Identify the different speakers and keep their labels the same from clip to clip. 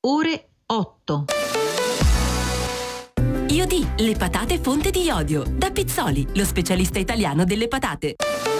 Speaker 1: Ore 8.
Speaker 2: IOD, le patate fonte di iodio. Da Pizzoli, lo specialista italiano delle patate.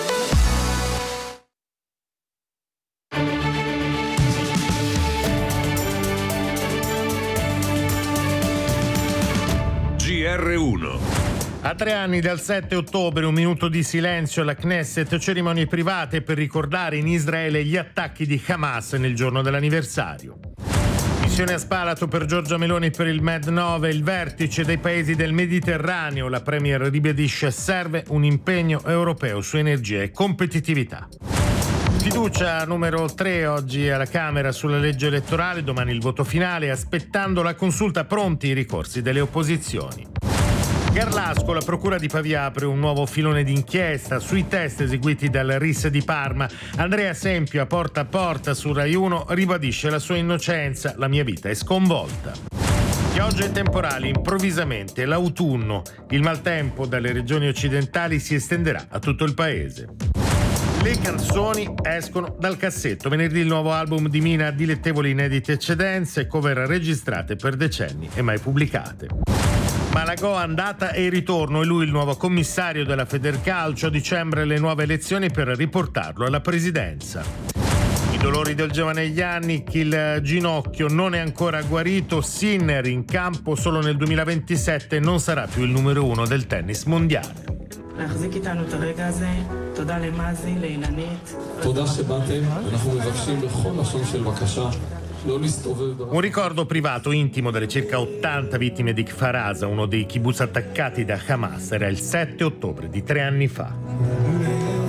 Speaker 3: GR1.
Speaker 4: A 3 anni dal 7 ottobre, un minuto di silenzio alla Knesset, cerimonie private per ricordare in Israele gli attacchi di Hamas nel giorno dell'anniversario. Missione a Spalato per Giorgia Meloni per il Med9, il vertice dei paesi del Mediterraneo. La Premier ribadisce: serve un impegno europeo su energia e competitività. Fiducia numero 3 oggi alla Camera sulla legge elettorale, domani il voto finale, aspettando la consulta pronti i ricorsi delle opposizioni. Garlasco, la procura di Pavia apre un nuovo filone d'inchiesta sui test eseguiti dal RIS di Parma. Andrea Sempio a porta su Rai 1 ribadisce la sua innocenza: la mia vita è sconvolta. Piogge e temporali, improvvisamente l'autunno. Il maltempo dalle regioni occidentali si estenderà a tutto il paese. Le canzoni escono dal cassetto. Venerdì il nuovo album di Mina, dilettevoli inedite eccedenze, cover registrate per decenni e mai pubblicate. Malagò andata e ritorno, e lui il nuovo commissario della Federcalcio. A dicembre le nuove elezioni per riportarlo alla presidenza. I dolori del giovane Yannick, il ginocchio non è ancora guarito. Sinner in campo solo nel 2027, non sarà più il numero 1 del tennis mondiale.
Speaker 5: להחזיק איתנו את הרגע הזה. תודה למאזי, לאילנית.
Speaker 6: תודה שבאתם. אנחנו מבקשים בכל לשון של בקשה.
Speaker 4: Un ricordo privato intimo delle circa 80 vittime di Kfar Aza, uno dei kibbutz attaccati da Hamas. Era il 7 ottobre di 3 anni fa.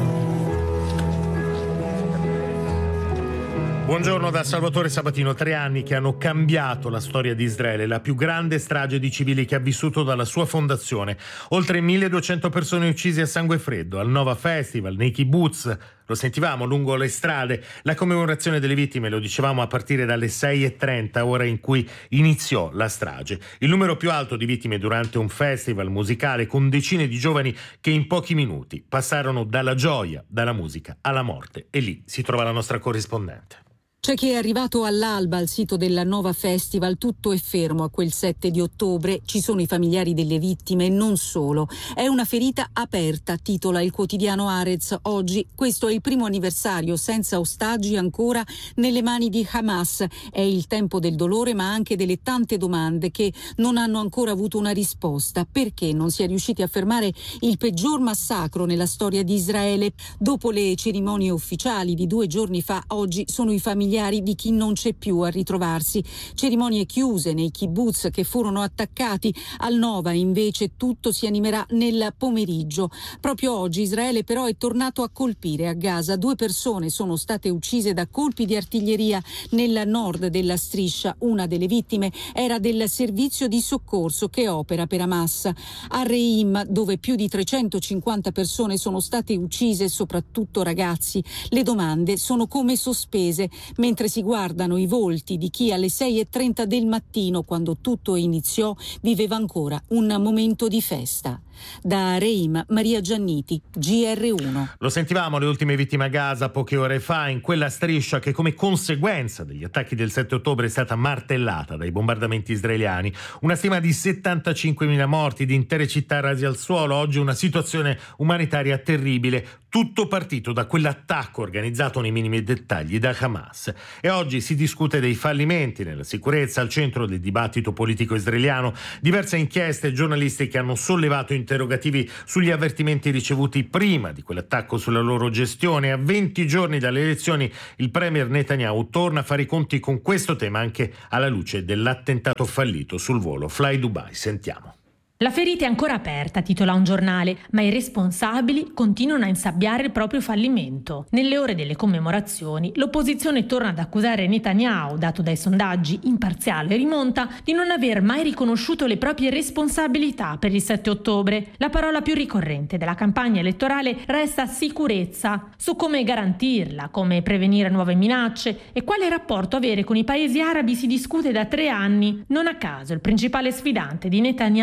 Speaker 4: Buongiorno da Salvatore Sabatino. 3 anni che hanno cambiato la storia di Israele, la più grande strage di civili che ha vissuto dalla sua fondazione. Oltre 1200 persone uccise a sangue freddo, al Nova Festival, nei kibbutz, lo sentivamo lungo le strade. La commemorazione delle vittime, lo dicevamo, a partire dalle 6:30, ora in cui iniziò la strage. Il numero più alto di vittime durante un festival musicale con decine di giovani che in pochi minuti passarono dalla gioia, dalla musica alla morte. E lì si trova la nostra corrispondente.
Speaker 7: C'è chi è arrivato all'alba al sito della Nova Festival, tutto è fermo a quel 7 di ottobre, ci sono i familiari delle vittime e non solo. È una ferita aperta, titola il quotidiano Haaretz oggi. Questo è il primo anniversario senza ostaggi ancora nelle mani di Hamas. È il tempo del dolore ma anche delle tante domande che non hanno ancora avuto una risposta. Perché non si è riusciti a fermare il peggior massacro nella storia di Israele? Dopo le cerimonie ufficiali di 2 giorni fa, oggi sono i familiari di chi non c'è più a ritrovarsi. Cerimonie chiuse nei kibbutz che furono attaccati. Al Nova invece tutto si animerà nel pomeriggio. Proprio oggi Israele però è tornato a colpire a Gaza. 2 persone sono state uccise da colpi di artiglieria nel nord della striscia. Una delle vittime era del servizio di soccorso che opera per Hamas. A Reim, dove più di 350 persone sono state uccise, soprattutto ragazzi, le domande sono come sospese mentre si guardano i volti di chi alle 6:30 del mattino, quando tutto iniziò, viveva ancora un momento di festa. Da Reim, Maria Gianniti, GR1.
Speaker 4: Lo sentivamo, le ultime vittime a Gaza poche ore fa, in quella striscia che come conseguenza degli attacchi del 7 ottobre è stata martellata dai bombardamenti israeliani. Una stima di 75.000 morti, di intere città rase al suolo. Oggi una situazione umanitaria terribile. Tutto partito da quell'attacco organizzato nei minimi dettagli da Hamas. E oggi si discute dei fallimenti nella sicurezza, al centro del dibattito politico israeliano. Diverse inchieste giornalistiche hanno sollevato interrogativi sugli avvertimenti ricevuti prima di quell'attacco, sulla loro gestione. A 20 giorni dalle elezioni il premier Netanyahu torna a fare i conti con questo tema anche alla luce dell'attentato fallito sul volo Fly Dubai. Sentiamo.
Speaker 8: La ferita è ancora aperta, titola un giornale, ma i responsabili continuano a insabbiare il proprio fallimento. Nelle ore delle commemorazioni, l'opposizione torna ad accusare Netanyahu, dato dai sondaggi imparziale rimonta, di non aver mai riconosciuto le proprie responsabilità per il 7 ottobre. La parola più ricorrente della campagna elettorale resta sicurezza, su come garantirla, come prevenire nuove minacce e quale rapporto avere con i paesi arabi si discute da 3 anni. Non a caso il principale sfidante di Netanyahu è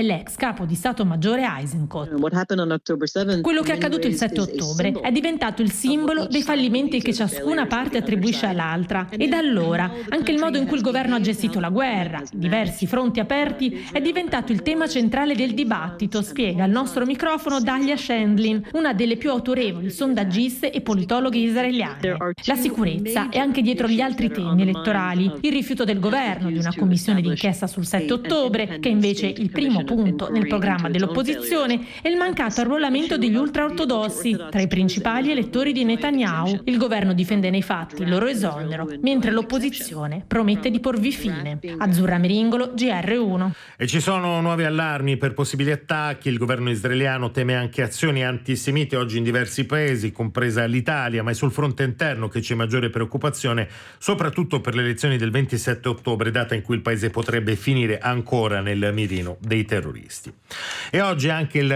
Speaker 8: è l'ex capo di Stato Maggiore Eisenkot. Quello che è accaduto il 7 ottobre è diventato il simbolo dei fallimenti che ciascuna parte attribuisce all'altra. E da allora anche il modo in cui il governo ha gestito la guerra, i diversi fronti aperti, è diventato il tema centrale del dibattito, spiega al nostro microfono Dalia Schendlin, una delle più autorevoli sondaggiste e politologhe israeliane. La sicurezza è anche dietro gli altri temi elettorali, il rifiuto del governo di una commissione d'inchiesta sul 7 ottobre, che è invece il primo punto nel programma dell'opposizione, e il mancato arruolamento degli ultraortodossi, tra i principali elettori di Netanyahu. Il governo difende nei fatti il loro esonero, mentre l'opposizione promette di porvi fine. Azzurra Meringolo, GR1.
Speaker 4: E ci sono nuovi allarmi per possibili attacchi. Il governo israeliano teme anche azioni antisemite oggi in diversi paesi, compresa l'Italia, ma è sul fronte interno che c'è maggiore preoccupazione, soprattutto per le elezioni del 27 ottobre, data in cui il paese potrebbe finire ancora nel mirino dei terroristi. E oggi anche il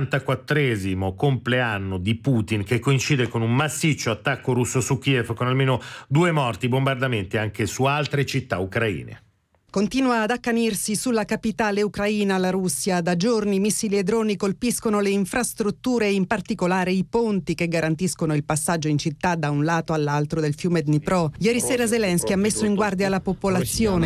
Speaker 4: 74esimo compleanno di Putin, che coincide con un massiccio attacco russo su Kiev, con almeno 2 morti, bombardamenti anche su altre città ucraine.
Speaker 1: Continua ad accanirsi sulla capitale ucraina la Russia. Da giorni missili e droni colpiscono le infrastrutture e in particolare i ponti che garantiscono il passaggio in città da un lato all'altro del fiume Dnipro. Ieri sera Zelensky ha messo in guardia la popolazione.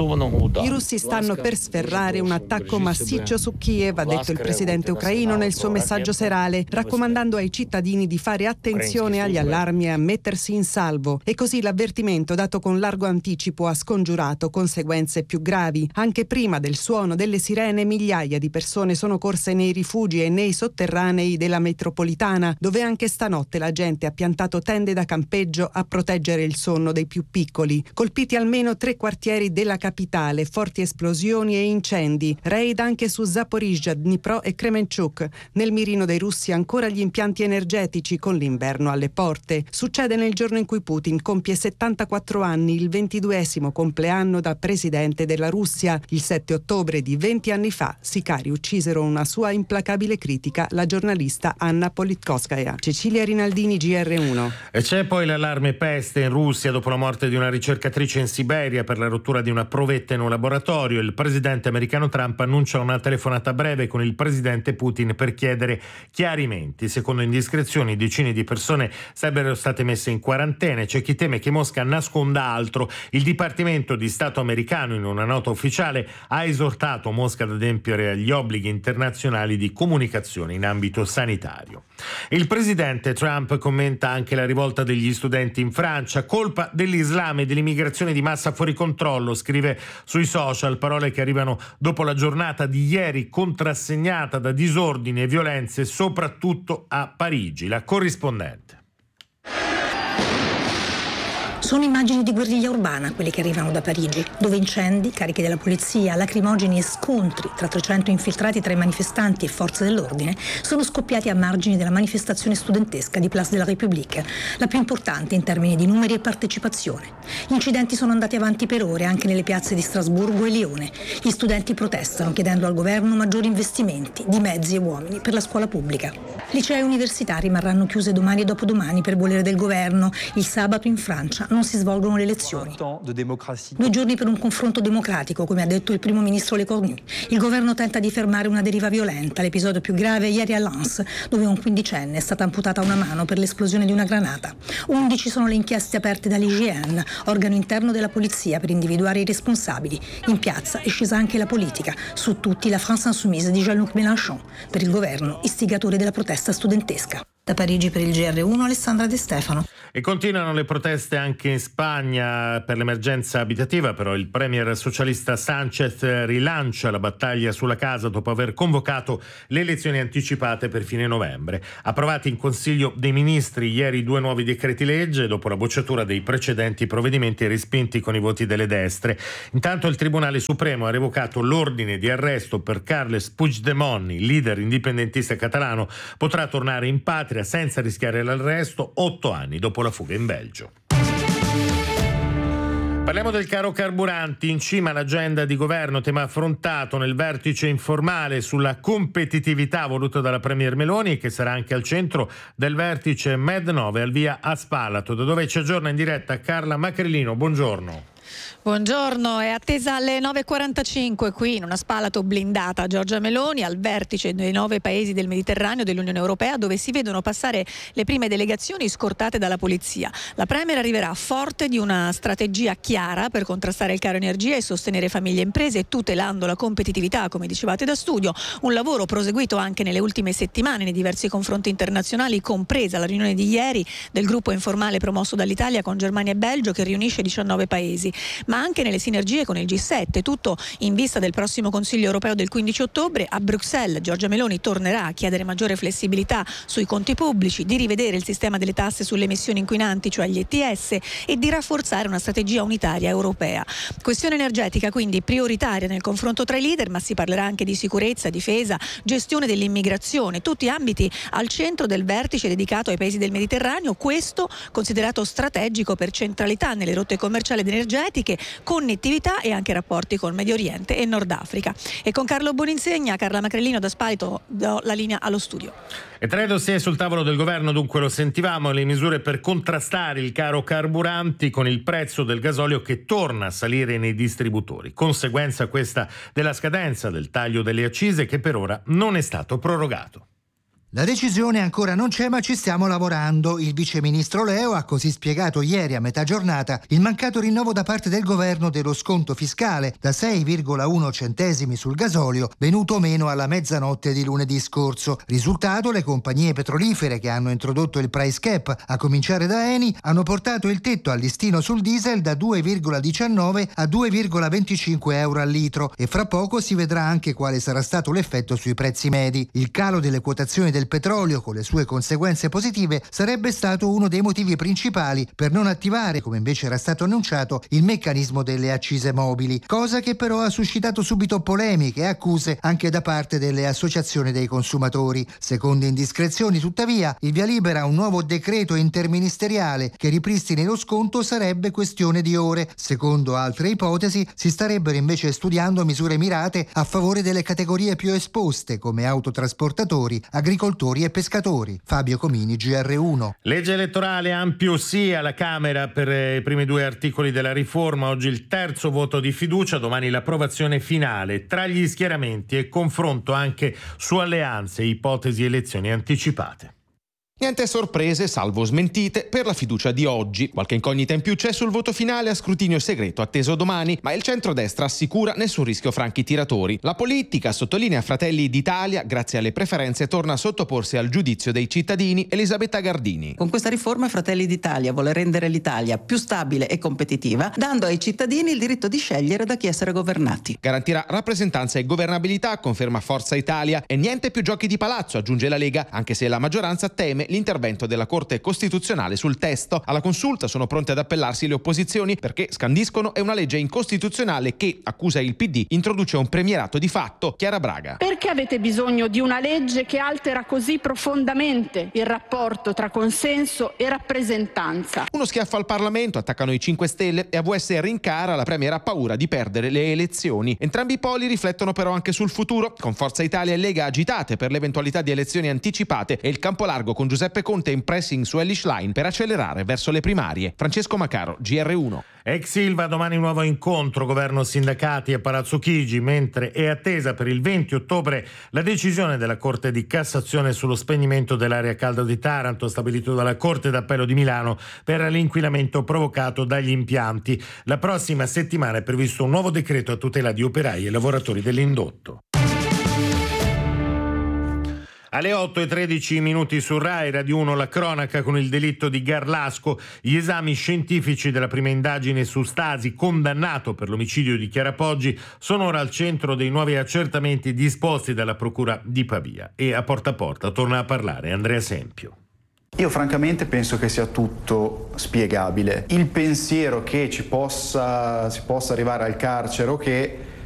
Speaker 1: I russi stanno per sferrare un attacco massiccio su Kiev, ha detto il presidente ucraino nel suo messaggio serale, raccomandando ai cittadini di fare attenzione agli allarmi e a mettersi in salvo. E così l'avvertimento dato con largo anticipo ha scongiurato conseguenze più gravi. Anche prima del suono delle sirene migliaia di persone sono corse nei rifugi e nei sotterranei della metropolitana, dove anche stanotte la gente ha piantato tende da campeggio a proteggere il sonno dei più piccoli. Colpiti almeno 3 quartieri della capitale, forti esplosioni e incendi. Raid anche su Zaporizhzhia, Dnipro e Kremenchuk. Nel mirino dei russi ancora gli impianti energetici con l'inverno alle porte. Succede nel giorno in cui Putin compie 74 anni, il 22esimo compleanno da presidente della Russia. Il 7 ottobre di 20 anni fa, sicari uccisero una sua implacabile critica, la giornalista Anna Politkovskaya. Cecilia Rinaldini, GR1.
Speaker 4: E c'è poi l'allarme peste in Russia dopo la morte di una ricercatrice in Siberia per la rottura di una provetta in un laboratorio. Il presidente americano Trump annuncia una telefonata breve con il presidente Putin per chiedere chiarimenti. Secondo indiscrezioni, decine di persone sarebbero state messe in quarantena. C'è chi teme che Mosca nasconda altro. Il Dipartimento di Stato americano, in una nota ufficiale, ha esortato Mosca ad adempiere agli obblighi internazionali di comunicazione in ambito sanitario. Il presidente Trump commenta anche la rivolta degli studenti in Francia, colpa dell'Islam e dell'immigrazione di massa fuori controllo, scrive sui social, parole che arrivano dopo la giornata di ieri contrassegnata da disordini e violenze, soprattutto a Parigi. La corrispondente.
Speaker 3: Sono immagini di guerriglia urbana quelle che arrivano da Parigi, dove incendi, cariche della polizia, lacrimogeni e scontri tra 300 infiltrati tra i manifestanti e forze dell'ordine sono scoppiati a margini della manifestazione studentesca di Place de la République, la più importante in termini di numeri e partecipazione. Gli incidenti sono andati avanti per ore anche nelle piazze di Strasburgo e Lione. Gli studenti protestano chiedendo al governo maggiori investimenti di mezzi e uomini per la scuola pubblica. Licei e università rimarranno chiuse domani e dopodomani per volere del governo. Il sabato in Francia non si svolgono le elezioni. 2 giorni per un confronto democratico, come ha detto il primo ministro Lecornu. Il governo tenta di fermare una deriva violenta. L'episodio più grave è ieri a Lens, dove un 15enne è stata amputata una mano per l'esplosione di una granata. 11 sono le inchieste aperte dall'IGN, organo interno della polizia, per individuare i responsabili. In piazza è scesa anche la politica, su tutti la France Insoumise di Jean-Luc Mélenchon, per il governo istigatore della protesta studentesca. Da Parigi per il GR1, Alessandra De Stefano.
Speaker 4: E continuano le proteste anche in Spagna per l'emergenza abitativa, però il premier socialista Sánchez rilancia la battaglia sulla casa dopo aver convocato le elezioni anticipate per fine novembre. Approvati in Consiglio dei Ministri ieri 2 nuovi decreti legge dopo la bocciatura dei precedenti provvedimenti respinti con i voti delle destre. Intanto il Tribunale Supremo ha revocato l'ordine di arresto per Carles Puigdemont, il leader indipendentista catalano, potrà tornare in patria senza rischiare l'arresto 8 anni dopo la fuga in Belgio. Parliamo del caro carburanti, in cima all'agenda di governo, tema affrontato nel vertice informale sulla competitività voluto dalla Premier Meloni, che sarà anche al centro del vertice Med9 al via a Spalato, da dove ci aggiorna in diretta Carla Macrellino. Buongiorno.
Speaker 9: Buongiorno, è attesa alle 9.45 qui in una Spalato blindata Giorgia Meloni al vertice dei 9 paesi del Mediterraneo dell'Unione Europea, dove si vedono passare le prime delegazioni scortate dalla polizia. La Premier arriverà forte di una strategia chiara per contrastare il caro energia e sostenere famiglie e imprese, tutelando la competitività, come dicevate da studio. Un lavoro proseguito anche nelle ultime settimane nei diversi confronti internazionali, compresa la riunione di ieri del gruppo informale promosso dall'Italia con Germania e Belgio, che riunisce 19 paesi. Ma anche nelle sinergie con il G7, tutto in vista del prossimo Consiglio europeo del 15 ottobre. A Bruxelles Giorgia Meloni tornerà a chiedere maggiore flessibilità sui conti pubblici, di rivedere il sistema delle tasse sulle emissioni inquinanti, cioè gli ETS, e di rafforzare una strategia unitaria europea. Questione energetica quindi prioritaria nel confronto tra i leader, ma si parlerà anche di sicurezza, difesa, gestione dell'immigrazione, tutti ambiti al centro del vertice dedicato ai paesi del Mediterraneo, questo considerato strategico per centralità nelle rotte commerciali ed energetiche, connettività e anche rapporti con Medio Oriente e Nord Africa. E con Carlo Boninsegna, Carla Macrellino da Spalito, do la linea allo studio.
Speaker 4: E tra i dossier sul tavolo del governo, dunque, lo sentivamo, le misure per contrastare il caro carburanti con il prezzo del gasolio che torna a salire nei distributori. Conseguenza questa della scadenza del taglio delle accise, che per ora non è stato prorogato.
Speaker 10: La decisione ancora non c'è, ma ci stiamo lavorando. Il viceministro Leo ha così spiegato ieri a metà giornata il mancato rinnovo da parte del governo dello sconto fiscale da 6,1 centesimi sul gasolio, venuto meno alla mezzanotte di lunedì scorso. Risultato: le compagnie petrolifere che hanno introdotto il price cap, a cominciare da Eni, hanno portato il tetto al listino sul diesel da 2,19 a 2,25 euro al litro, e fra poco si vedrà anche quale sarà stato l'effetto sui prezzi medi. Il calo delle quotazioni del petrolio, con le sue conseguenze positive, sarebbe stato uno dei motivi principali per non attivare, come invece era stato annunciato, il meccanismo delle accise mobili, cosa che però ha suscitato subito polemiche e accuse anche da parte delle associazioni dei consumatori. Secondo indiscrezioni, tuttavia, il via libera a un nuovo decreto interministeriale che ripristini lo sconto sarebbe questione di ore. Secondo altre ipotesi, si starebbero invece studiando misure mirate a favore delle categorie più esposte, come autotrasportatori, agricoltori e pescatori. Fabio Comini, GR1.
Speaker 4: Legge elettorale, ampio sì alla Camera per i primi 2 articoli della riforma. Oggi il terzo voto di fiducia, domani l'approvazione finale tra gli schieramenti e confronto anche su alleanze e ipotesi elezioni anticipate.
Speaker 11: Niente sorprese, salvo smentite, per la fiducia di oggi. Qualche incognita in più c'è sul voto finale a scrutinio segreto atteso domani, ma il centrodestra assicura nessun rischio franchi tiratori. La politica, sottolinea Fratelli d'Italia, grazie alle preferenze torna a sottoporsi al giudizio dei cittadini. Elisabetta Gardini.
Speaker 12: Con questa riforma Fratelli d'Italia vuole rendere l'Italia più stabile e competitiva, dando ai cittadini il diritto di scegliere da chi essere governati.
Speaker 11: Garantirà rappresentanza e governabilità, conferma Forza Italia, e niente più giochi di palazzo, aggiunge la Lega, anche se la maggioranza teme l'intervento della Corte Costituzionale sul testo. Alla consulta sono pronte ad appellarsi le opposizioni perché, scandiscono, è una legge incostituzionale che, accusa il PD, introduce un premierato di fatto. Chiara Braga.
Speaker 13: Perché avete bisogno di una legge che altera così profondamente il rapporto tra consenso e rappresentanza?
Speaker 11: Uno schiaffo al Parlamento, attaccano i 5 Stelle, e AVS rincara, la Premier ha paura di perdere le elezioni. Entrambi i poli riflettono però anche sul futuro, con Forza Italia e Lega agitate per l'eventualità di elezioni anticipate e il campo largo con Giuseppe Conte in pressing su Elly Schlein per accelerare verso le primarie. Francesco Macaro, GR1.
Speaker 4: Ex Ilva, domani un nuovo incontro governo sindacati a Palazzo Chigi, mentre è attesa per il 20 ottobre la decisione della Corte di Cassazione sullo spegnimento dell'area calda di Taranto, stabilito dalla Corte d'Appello di Milano per l'inquinamento provocato dagli impianti. La prossima settimana è previsto un nuovo decreto a tutela di operai e lavoratori dell'indotto. Alle 8:13 su Rai Radio 1 la cronaca con il delitto di Garlasco. Gli esami scientifici della prima indagine su Stasi, condannato per l'omicidio di Chiara Poggi, sono ora al centro dei nuovi accertamenti disposti dalla Procura di Pavia. E a Porta torna a parlare Andrea Sempio.
Speaker 14: Io francamente penso che sia tutto spiegabile. Il pensiero che si possa arrivare al carcere o che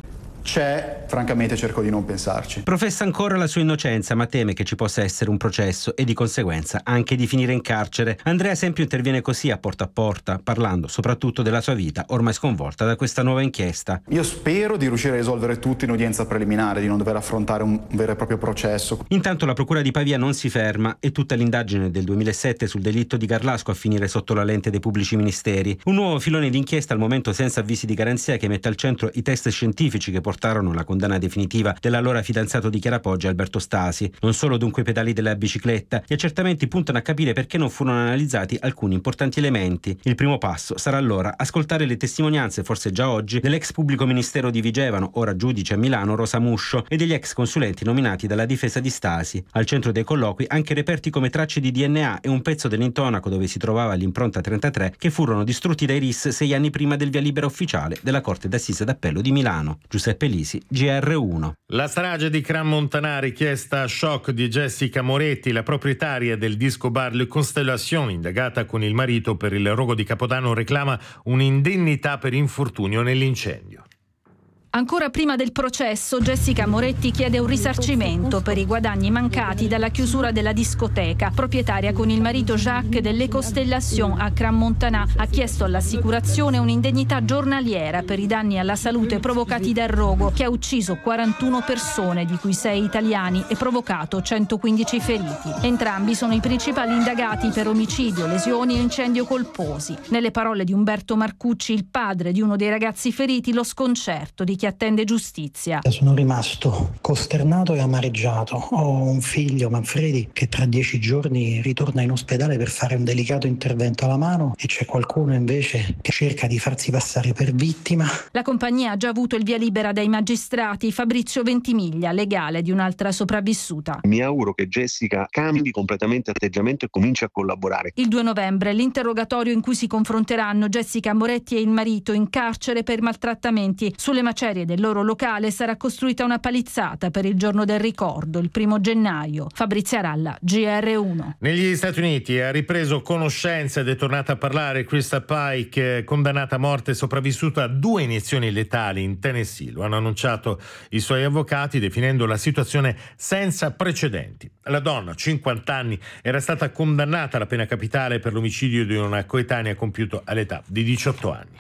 Speaker 14: c'è, francamente cerco di non pensarci.
Speaker 15: Professa ancora la sua innocenza, ma teme che ci possa essere un processo e di conseguenza anche di finire in carcere. Andrea Sempio interviene così a porta, parlando soprattutto della sua vita ormai sconvolta da questa nuova inchiesta.
Speaker 14: Io spero di riuscire a risolvere tutto in udienza preliminare, di non dover affrontare un vero e proprio processo.
Speaker 15: Intanto la procura di Pavia non si ferma e tutta l'indagine del 2007 sul delitto di Garlasco a finire sotto la lente dei pubblici ministeri. Un nuovo filone d'inchiesta al momento senza avvisi di garanzia che mette al centro i test scientifici che portarono alla condanna definitiva dell'allora fidanzato di Chiara Poggi, Alberto Stasi. Non solo dunque i pedali della bicicletta, gli accertamenti puntano a capire perché non furono analizzati alcuni importanti elementi. Il primo passo sarà allora ascoltare le testimonianze, forse già oggi, dell'ex pubblico ministero di Vigevano, ora giudice a Milano, Rosa Muscio, e degli ex consulenti nominati dalla difesa di Stasi. Al centro dei colloqui anche reperti come tracce di DNA e un pezzo dell'intonaco dove si trovava l'impronta 33 che furono distrutti dai RIS 6 anni prima del via libera ufficiale della Corte d'Assise d'Appello di Milano. Giuseppe Lisi, GR1.
Speaker 4: La strage di Crans-Montana, richiesta a shock di Jessica Moretti, la proprietaria del disco bar Le Constellation, indagata con il marito per il rogo di Capodanno, reclama un'indennità per infortunio nell'incendio.
Speaker 16: Ancora prima del processo, Jessica Moretti chiede un risarcimento per i guadagni mancati dalla chiusura della discoteca. Proprietaria con il marito Jacques delle Constellation a Crans-Montana ha chiesto all'assicurazione un'indennità giornaliera per i danni alla salute provocati dal rogo che ha ucciso 41 persone, di cui 6 italiani, e provocato 115 feriti. Entrambi sono i principali indagati per omicidio, lesioni e incendio colposi. Nelle parole di Umberto Marcucci, il padre di uno dei ragazzi feriti, lo sconcerto di chi attende giustizia.
Speaker 17: Sono rimasto costernato e amareggiato. Ho un figlio, Manfredi, che tra 10 giorni ritorna in ospedale per fare un delicato intervento alla mano, e c'è qualcuno invece che cerca di farsi passare per vittima.
Speaker 16: La compagnia ha già avuto il via libera dai magistrati. Fabrizio Ventimiglia, legale di un'altra sopravvissuta.
Speaker 18: Mi auguro che Jessica cambi completamente atteggiamento e cominci a collaborare.
Speaker 16: Il 2 novembre l'interrogatorio in cui si confronteranno Jessica Moretti e il marito in carcere per maltrattamenti. Sulle macerie del loro locale sarà costruita una palizzata per il giorno del ricordo, il 1 gennaio. Fabrizia Ralla, GR1.
Speaker 4: Negli Stati Uniti ha ripreso conoscenza ed è tornata a parlare Krista Pike, condannata a morte sopravvissuta a 2 iniezioni letali in Tennessee. Lo hanno annunciato i suoi avvocati, definendo la situazione senza precedenti. La donna, 50 anni, era stata condannata alla pena capitale per l'omicidio di una coetanea compiuto all'età di 18 anni.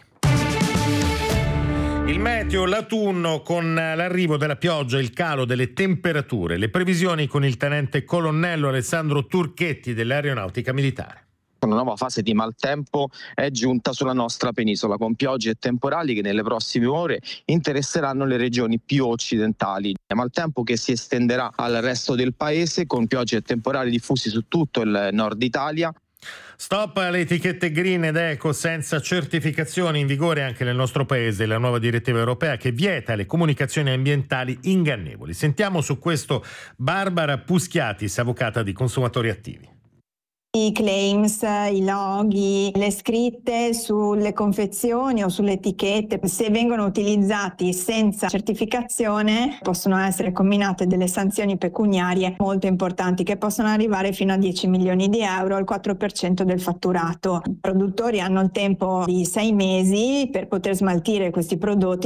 Speaker 4: Il meteo, l'autunno con l'arrivo della pioggia, il calo delle temperature, le previsioni con il tenente colonnello Alessandro Turchetti dell'Aeronautica Militare.
Speaker 19: Una nuova fase di maltempo è giunta sulla nostra penisola, con piogge e temporali che nelle prossime ore interesseranno le regioni più occidentali. Maltempo che si estenderà al resto del paese, con piogge e temporali diffusi su tutto il nord Italia.
Speaker 4: Stop alle etichette green ed eco senza certificazioni, in vigore anche nel nostro paese la nuova direttiva europea che vieta le comunicazioni ambientali ingannevoli. Sentiamo su questo Barbara Puschiatis, avvocata di Consumatori Attivi.
Speaker 20: I claims, i loghi, le scritte sulle confezioni o sulle etichette, se vengono utilizzati senza certificazione, possono essere comminate delle sanzioni pecuniarie molto importanti che possono arrivare fino a 10 milioni di euro, al 4% del fatturato. I produttori hanno il tempo di 6 mesi per poter smaltire questi prodotti.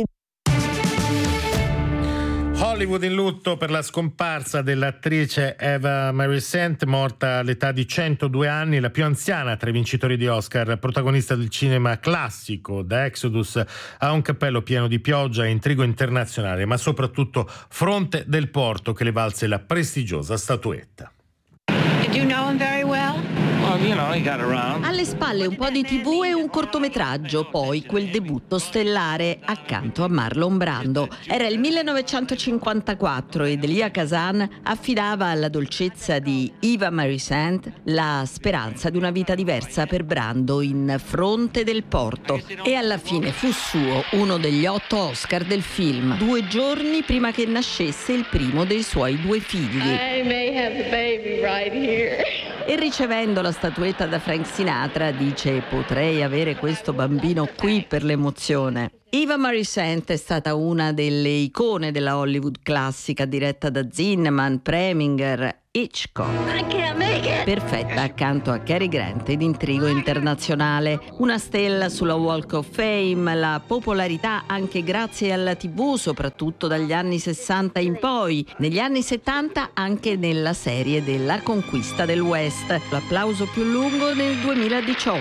Speaker 4: Hollywood in lutto per la scomparsa dell'attrice Eva Marie Saint, morta all'età di 102 anni, la più anziana tra i vincitori di Oscar, protagonista del cinema classico, da Exodus a Un cappello pieno di pioggia e Intrigo internazionale, ma soprattutto Fronte del Porto, che le valse la prestigiosa statuetta.
Speaker 21: Did you know him very well?
Speaker 22: Alle spalle un po' di TV e un cortometraggio, poi quel debutto stellare accanto a Marlon Brando. Era il 1954 ed Elia Kazan affidava alla dolcezza di Eva Marie Saint la speranza di una vita diversa per Brando in Fronte del Porto. E alla fine fu suo uno degli 8 Oscar del film, 2 giorni prima che nascesse il primo dei suoi 2 figli.
Speaker 21: I may have the baby right here.
Speaker 22: E ricevendo la statuetta da Frank Sinatra dice: potrei avere questo bambino qui per l'emozione. Eva Marie Saint è stata una delle icone della Hollywood classica, diretta da Zinnemann, Preminger, Hitchcock. Perfetta accanto a Cary Grant ed Intrigo internazionale. Una stella sulla Walk of Fame, la popolarità anche grazie alla TV, soprattutto dagli anni 60 in poi. Negli anni 70 anche nella serie della Conquista del West. L'applauso più lungo nel 2018.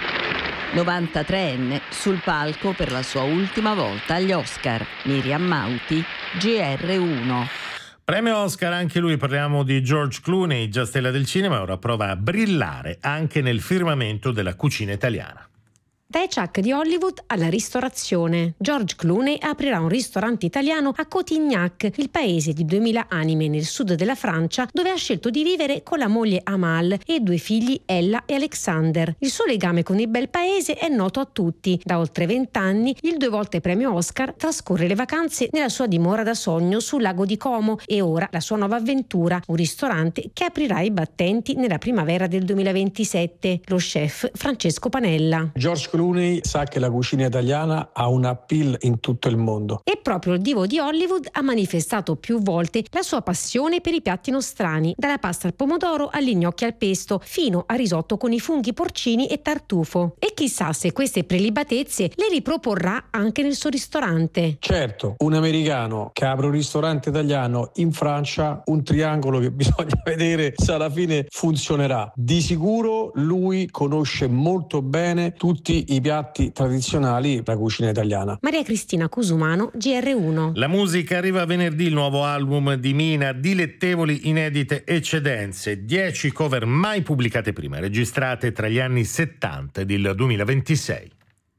Speaker 22: 93enne sul palco per la sua ultima volta agli Oscar. Miriam Mauti, GR1.
Speaker 4: Premio Oscar anche lui, parliamo di George Clooney, già stella del cinema, ora prova a brillare anche nel firmamento della cucina italiana.
Speaker 2: Dai chuck di Hollywood alla ristorazione. George Clooney aprirà un ristorante italiano a Cotignac, il paese di 2000 anime nel sud della Francia, dove ha scelto di vivere con la moglie Amal e i 2 figli Ella e Alexander. Il suo legame con il bel paese è noto a tutti. Da oltre 20 anni, il 2 volte premio Oscar trascorre le vacanze nella sua dimora da sogno sul lago di Como e ora la sua nuova avventura, un ristorante che aprirà i battenti nella primavera del 2027. Lo chef Francesco Panella.
Speaker 5: George Clooney sa che la cucina italiana ha un appeal in tutto il mondo.
Speaker 2: E proprio il divo di Hollywood ha manifestato più volte la sua passione per i piatti nostrani, dalla pasta al pomodoro agli gnocchi al pesto, fino a risotto con i funghi porcini e tartufo. E chissà se queste prelibatezze le riproporrà anche nel suo ristorante.
Speaker 5: Certo, un americano che apre un ristorante italiano in Francia, un triangolo che bisogna vedere se alla fine funzionerà. Di sicuro lui conosce molto bene tutti i piatti tradizionali della cucina italiana.
Speaker 2: Maria Cristina Cusumano, GR1.
Speaker 4: La musica arriva venerdì, il nuovo album di Mina, Dilettevoli inedite eccedenze, 10 cover mai pubblicate prima, registrate tra gli anni 70 ed il 2026.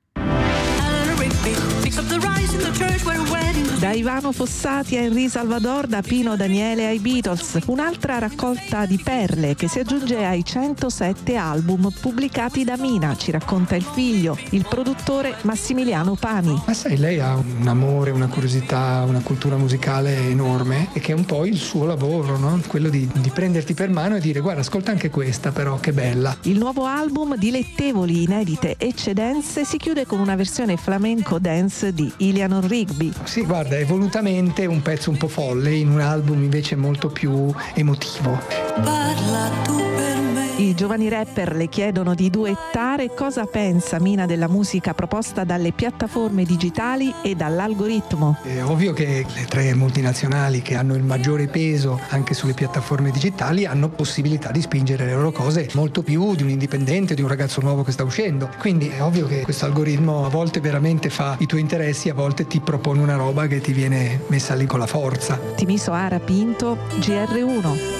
Speaker 23: Da Ivano Fossati a Henri Salvador, da Pino Daniele ai Beatles, un'altra raccolta di perle che si aggiunge ai 107 album pubblicati da Mina, ci racconta il figlio, il produttore Massimiliano Pani.
Speaker 24: Ma sai, lei ha un amore, una curiosità, una cultura musicale enorme e che è un po' il suo lavoro, no? Quello di prenderti per mano e dire guarda, ascolta anche questa però, che bella.
Speaker 23: Il nuovo album Dilettevoli inedite eccedenze si chiude con una versione flamenco dance di Eleanor Rigby.
Speaker 24: Sì, guarda, è volutamente un pezzo un po' folle in un album invece molto più emotivo.
Speaker 23: Parla tu per me. I giovani rapper le chiedono di duettare. Cosa pensa Mina della musica proposta dalle piattaforme digitali e dall'algoritmo?
Speaker 24: È ovvio che le 3 multinazionali che hanno il maggiore peso anche sulle piattaforme digitali hanno possibilità di spingere le loro cose molto più di un indipendente, di un ragazzo nuovo che sta uscendo. Quindi è ovvio che questo algoritmo a volte veramente fa i tuoi interessi, a volte ti propone una roba che ti viene messa lì con la forza.
Speaker 23: Timiso Ara Pinto, GR1.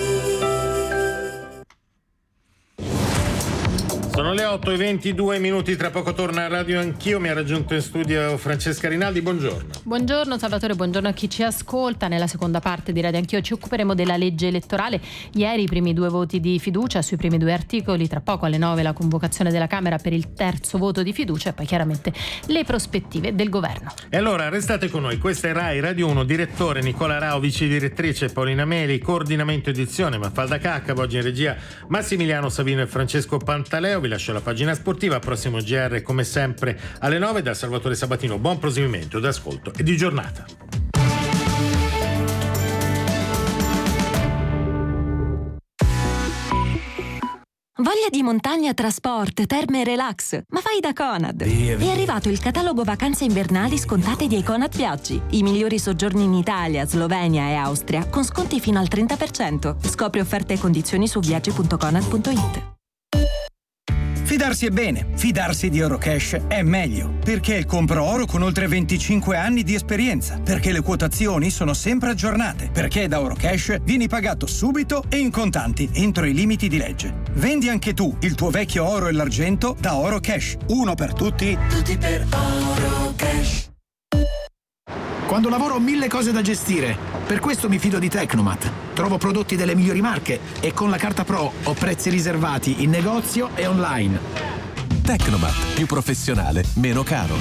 Speaker 4: Sono le 8:22, tra poco torna a Radio Anch'io, mi ha raggiunto in studio Francesca Rinaldi, buongiorno.
Speaker 25: Buongiorno Salvatore, buongiorno a chi ci ascolta. Nella seconda parte di Radio Anch'io ci occuperemo della legge elettorale. Ieri i primi 2 voti di fiducia sui primi 2 articoli, tra poco alle 9 la convocazione della Camera per il terzo voto di fiducia e poi chiaramente le prospettive del governo.
Speaker 4: E allora restate con noi, questa è Rai Radio 1, direttore Nicola Rao, vice direttrice Paolina Meli, coordinamento edizione Mafalda Caccavo, oggi in regia Massimiliano Savino e Francesco Pantaleo. Vi lascio la pagina sportiva, prossimo GR come sempre alle 9 da Salvatore Sabatino. Buon proseguimento d'ascolto e di giornata.
Speaker 26: Voglia di montagna, trasport, terme e relax, ma fai da Conad. È arrivato il catalogo vacanze invernali scontate di Econad Viaggi. I migliori soggiorni in Italia, Slovenia e Austria con sconti fino al 30%. Scopri offerte e condizioni su viaggi.conad.it.
Speaker 27: Fidarsi è bene, fidarsi di Eurocash è meglio, perché è il compro oro con oltre 25 anni di esperienza, perché le quotazioni sono sempre aggiornate, perché da Eurocash vieni pagato subito e in contanti entro i limiti di legge. Vendi anche tu il tuo vecchio oro e l'argento da Eurocash. Uno per tutti, tutti per Eurocash.
Speaker 28: Quando lavoro ho 1000 cose da gestire, per questo mi fido di Tecnomat. Trovo prodotti delle migliori marche e con la carta Pro ho prezzi riservati in negozio e online.
Speaker 29: Tecnomat, più professionale, meno caro.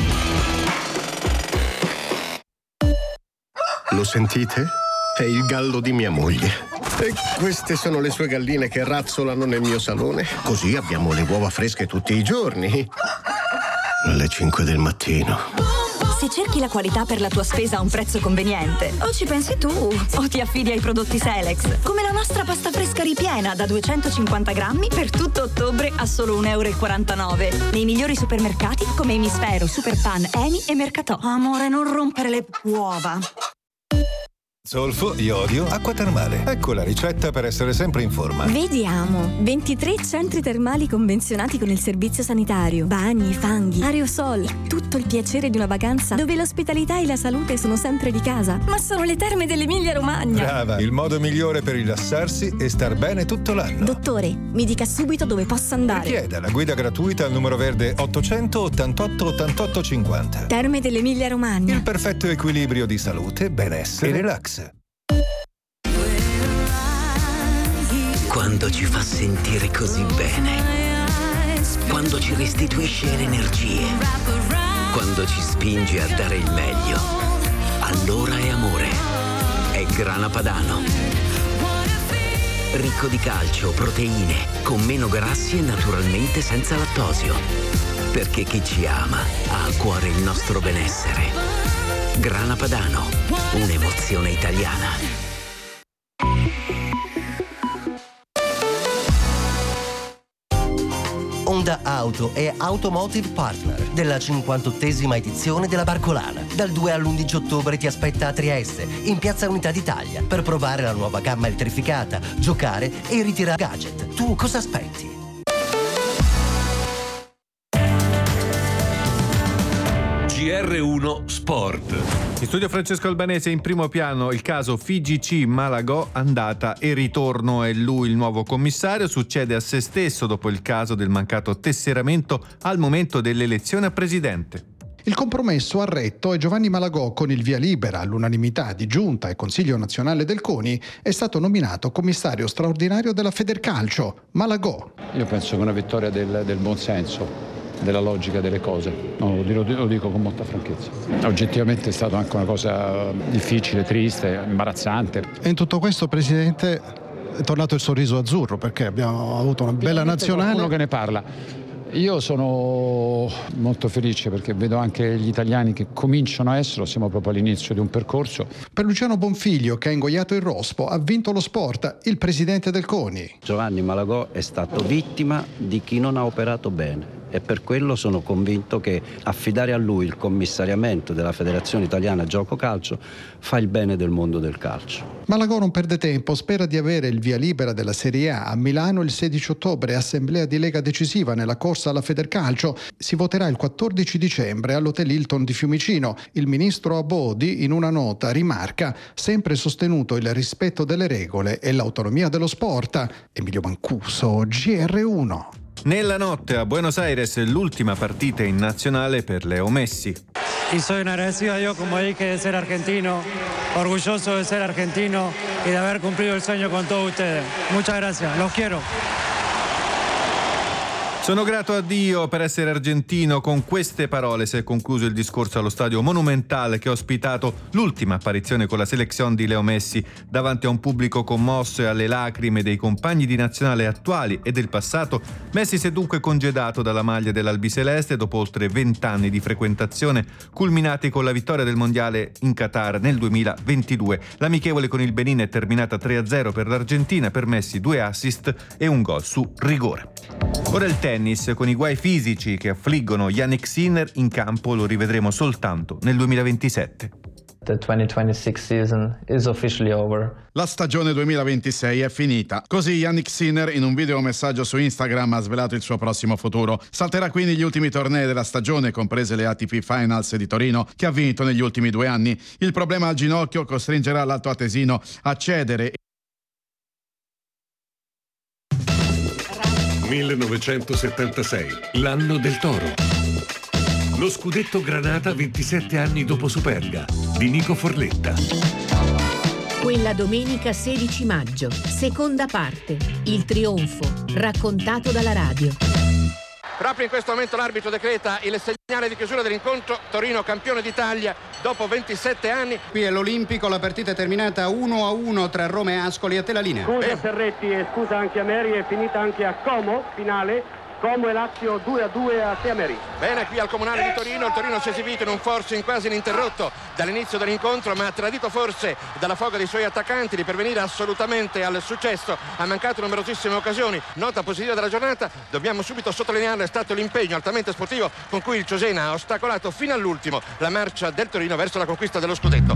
Speaker 30: Lo sentite? È il gallo di mia moglie. E queste sono le sue galline che razzolano nel mio salone. Così abbiamo le uova fresche tutti i giorni. Alle 5 del mattino.
Speaker 26: Se cerchi la qualità per la tua spesa a un prezzo conveniente, o ci pensi tu o ti affidi ai prodotti Selex, come la nostra pasta fresca ripiena da 250 grammi per tutto ottobre a solo €1,49. Nei migliori supermercati come Emisfero, Superpan, Eni e Mercatò. Amore, non rompere le uova.
Speaker 1: Zolfo, iodio, acqua termale. Ecco la ricetta per essere sempre in forma.
Speaker 26: Vediamo. 23 centri termali convenzionati con il servizio sanitario. Bagni, fanghi, aerosol. Tutto il piacere di una vacanza dove l'ospitalità e la salute sono sempre di casa. Ma sono le terme dell'Emilia Romagna.
Speaker 1: Brava, il modo migliore per rilassarsi e star bene tutto l'anno.
Speaker 26: Dottore, mi dica subito dove posso andare.
Speaker 1: Richieda la guida gratuita al numero verde 888 88 50.
Speaker 26: Terme dell'Emilia Romagna.
Speaker 1: Il perfetto equilibrio di salute, benessere e relax.
Speaker 3: Quando ci fa sentire così bene, quando ci restituisce le energie, quando ci spinge a dare il meglio, allora è amore. È Grana Padano. Ricco di calcio, proteine, con meno grassi e naturalmente senza lattosio. Perché chi ci ama ha a cuore il nostro benessere. Grana Padano, un'emozione italiana.
Speaker 6: Honda Auto è Automotive Partner della 58esima edizione della Barcolana. Dal 2 all'11 ottobre ti aspetta a Trieste, in Piazza Unità d'Italia, per provare la nuova gamma elettrificata, giocare e ritirare gadget. Tu cosa aspetti?
Speaker 7: GR1 Sport.
Speaker 8: In studio Francesco Albanese, in primo piano il caso FIGC Malagò, andata e ritorno. È lui il nuovo commissario, succede a se stesso dopo il caso del mancato tesseramento al momento dell'elezione a presidente.
Speaker 9: Il compromesso ha retto e Giovanni Malagò, con il via libera all'unanimità di Giunta e Consiglio nazionale del CONI, è stato nominato commissario straordinario della Federcalcio. Malagò.
Speaker 5: Io penso che una vittoria del buonsenso, della logica delle cose. No, lo dico con molta franchezza. Oggettivamente è stata anche una cosa difficile, triste, imbarazzante.
Speaker 9: E in tutto questo, Presidente, è tornato il sorriso azzurro, perché abbiamo avuto una bella nazionale.
Speaker 5: Uno che ne parla. Io sono molto felice perché vedo anche gli italiani che cominciano a esserlo, siamo proprio all'inizio di un percorso.
Speaker 9: Per Luciano Bonfiglio, che ha ingoiato il rospo, ha vinto lo sport, il presidente del CONI.
Speaker 10: Giovanni Malagò è stato vittima di chi non ha operato bene. E per quello sono convinto che affidare a lui il commissariamento della Federazione Italiana Gioco Calcio fa il bene del mondo del calcio.
Speaker 9: Malagò non perde tempo, spera di avere il via libera della Serie A Milano il 16 ottobre, assemblea di Lega decisiva nella corsa alla Federcalcio. Si voterà il 14 dicembre all'Hotel Hilton di Fiumicino. Il ministro Abodi, in una nota, rimarca sempre sostenuto il rispetto delle regole e l'autonomia dello sport. Emilio Mancuso, GR1.
Speaker 8: Nella notte a Buenos Aires l'ultima partita in nazionale per Leo Messi.
Speaker 11: Y soy agradecido a Dios, como dije, de ser argentino, orgulloso de ser argentino y de haber cumplido el sueño con todos ustedes. Muchas gracias, los quiero.
Speaker 8: Sono grato a Dio per essere argentino. Con queste parole si è concluso il discorso allo stadio Monumental, che ha ospitato l'ultima apparizione con la selezione di Leo Messi davanti a un pubblico commosso e alle lacrime dei compagni di nazionale attuali e del passato. Messi si è dunque congedato dalla maglia dell'albiceleste dopo oltre 20 anni di frequentazione, culminati con la vittoria del mondiale in Qatar nel 2022. L'amichevole con il Benin è terminata 3-0 per l'Argentina, per Messi 2 assist e un gol su rigore. Ora il tennis, con i guai fisici che affliggono Jannik Sinner in campo, lo rivedremo soltanto nel 2027.
Speaker 12: The 2026 season is officially over.
Speaker 13: La stagione 2026 è finita. Così Jannik Sinner, in un videomessaggio su Instagram, ha svelato il suo prossimo futuro. Salterà quindi gli ultimi tornei della stagione, comprese le ATP Finals di Torino, che ha vinto negli ultimi 2 anni. Il problema al ginocchio costringerà l'altoatesino a cedere.
Speaker 7: 1976, l'anno del toro. Lo scudetto Granata 27 anni dopo Superga, di Nico Forletta.
Speaker 31: Quella domenica 16 maggio, seconda parte, il trionfo, raccontato dalla radio.
Speaker 32: Proprio in questo momento l'arbitro decreta il segnale di chiusura dell'incontro. Torino campione d'Italia dopo 27 anni.
Speaker 33: Qui è l'Olimpico, la partita è terminata 1-1 tra Roma e Ascoli. A te la linea.
Speaker 34: Scusa Serretti e scusa anche a Meri, è finita anche a Como, finale.
Speaker 2: Como e Lazio 2-2 a Teameri.
Speaker 32: Bene, qui al Comunale di Torino, il Torino si è esibito in un forcing quasi ininterrotto dall'inizio dell'incontro, ma tradito forse dalla foga dei suoi attaccanti di pervenire assolutamente al successo. Ha mancato numerosissime occasioni. Nota positiva della giornata, dobbiamo subito sottolinearlo, è stato l'impegno altamente sportivo con cui il Cesena ha ostacolato fino all'ultimo la marcia del Torino verso la conquista dello scudetto.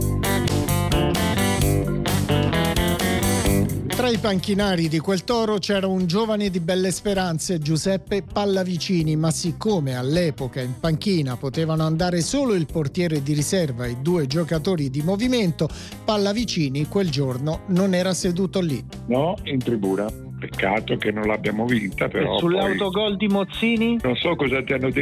Speaker 14: Tra i panchinari di quel Toro c'era un giovane di belle speranze, Giuseppe Pallavicini, ma siccome all'epoca in panchina potevano andare solo il portiere di riserva e 2 giocatori di movimento, Pallavicini quel giorno non era seduto lì.
Speaker 15: No, in tribuna. Peccato che non l'abbiamo vinta, però.
Speaker 16: E sull'autogol di Mozzini?
Speaker 15: Non so cosa ti hanno detto